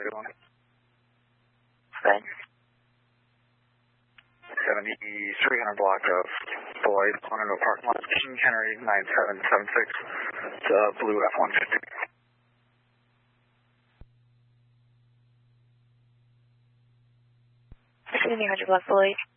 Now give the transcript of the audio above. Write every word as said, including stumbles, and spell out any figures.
thirty-one. Good. seventy-three hundred block of Boyd, pulling into a parking lot. King Henry nine seven seven six. It's a blue F one fifty. fifteen hundred block Boyd.